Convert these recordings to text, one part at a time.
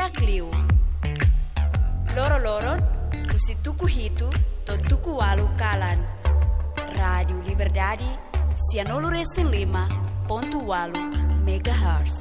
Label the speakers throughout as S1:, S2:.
S1: Clio. Loro-loron, musi tuku hitu, to tuku walu kalan. Rádio Liberdade, 105.8 MHz.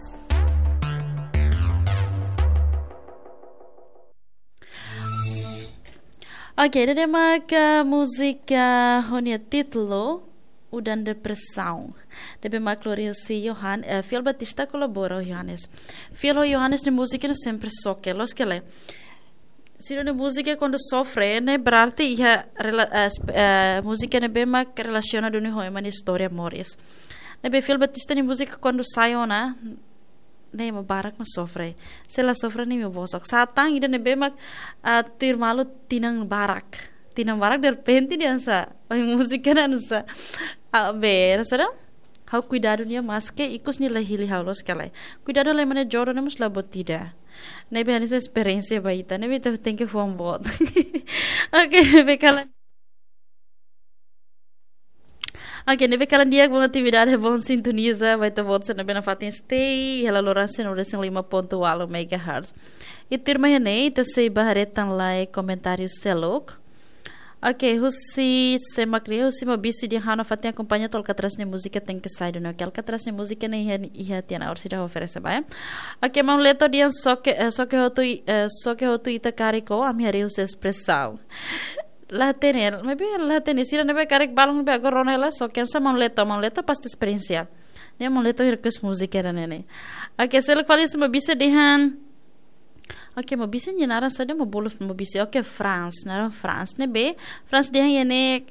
S2: Ok, ada uma música onde título Udan Depressão. Deve uma gloriosa Johan, Phil Batista colabora Johannes. Phil Johannes de música sempre soque, los que le. Se não música quando sofre, né, berarti ia música ne bem mais relaciona do niho uma história amores. Nebe Phil Batista de música quando sai ona nem mo barak mas sofre. Se la sofre nem mo bosok. Satang ida nebe mak tir malu tinang barak. Tinang barak de repente dia sa. Ai música na nusa. Ver, sabe? Hau cuidado nia mas que ikus ni lahili haulos kalai. Cuidado le mane joro na mus labotida. Nebe anisa experiência baita. Nebe tem que for bot. Okay, nebe kala. Ok, neve kala dia com atividade bom sintoniza, vai ter votos na bena fatin stay, ela lorança no recém 5.8 MHz. E turma né, tá sei baharetan lá e comentários selok. Ok, husi semakri, husi mabisi dia hana fatin acompanha tol katras ne música tem que sair do não, aquela katras ne música nem ia ter na hora se já oferece vai. Ok, mam leto dia só que hotu ita cariko a minha reus expressão. Latenel, maybe latenel sila nebe karek balong nebe agoronela so ken sa manleto pasti experiência. Ne manleto hirkus música era nene. Ok, sela quali se mabisa dihan. Ok, mabisa nyenara sa de mabuluf mabisa. Ok, France, nara France nebe. France dihan yene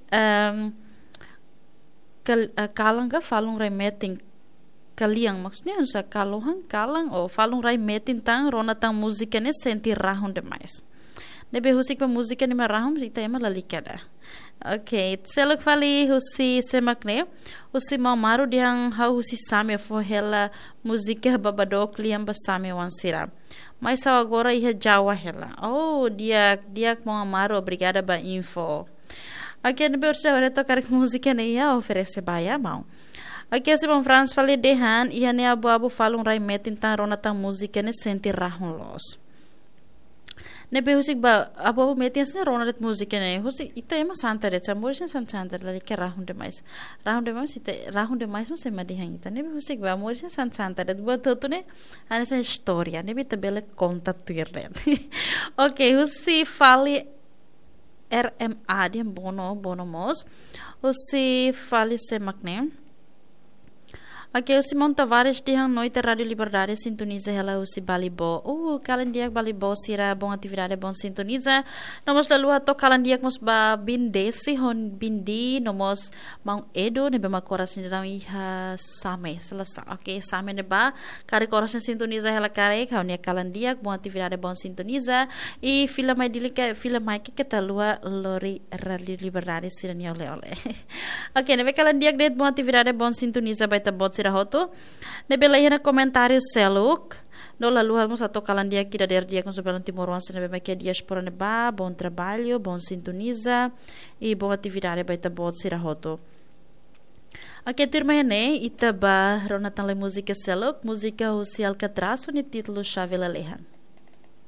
S2: kalang ka falung remeting kaliang maksudnya sa kalang o falung remeting tang rona tang música ne sentir rahun demais. Nebe husik pa música ni marahum sita ema lalikada. Okay, selok fali husi semakne, husi mamaru diang hau husi same fo hela música babadok liam basame wansira. Mas só agora ia Jawa hela. Oh, dia mamaru obrigada ba info. Okay, nebe ursa ora tocar música ne ia oferece baya mau. Okay, se bom France fali dehan ia ne abu falun rai metin tan rona tan música ne senti rahun los. Nebe husik ba abu metian sene rona det música ne husik ita ema santa det samor sen santa la que rahun demais ita rahun demais não se madihan ita nebe husik ba amor sen santa det buat tu ne ana sen história nebe tabela conta tuirre. Okay, husi fali RMA dia bono mos husi fali semakne. Ok, o Simão Tavares diha noite Rádio Liberdade sintoniza ela o Balibo. Kalandiak Balibo sira bom atividade bom sintoniza. Nomos lalu atau kalandiak mos ba binde si hon bindi nomos mau edo ne bema koras ni dalam iha same selesai. Ok, same ne ba kare koras sintoniza ela kare kau ne kalandiak bom atividade bom sintoniza e fila mai dilika fila mai que kita lua lori Rádio Liberdade sira ni ole. Ok, ne be kalandiak det bom atividade bom sintoniza baita bot Hoto, nebelai na comentário seluk, no lalu halmo satu kalandia kida der dia com sobelan timoruan se nebe makia diaspora neba, bom trabalho, bom sintoniza e boa atividade baita bot sira hoto. Aqui turma ne itaba ronatan le música seluk, música o Alcatraz, o título chave la lehan.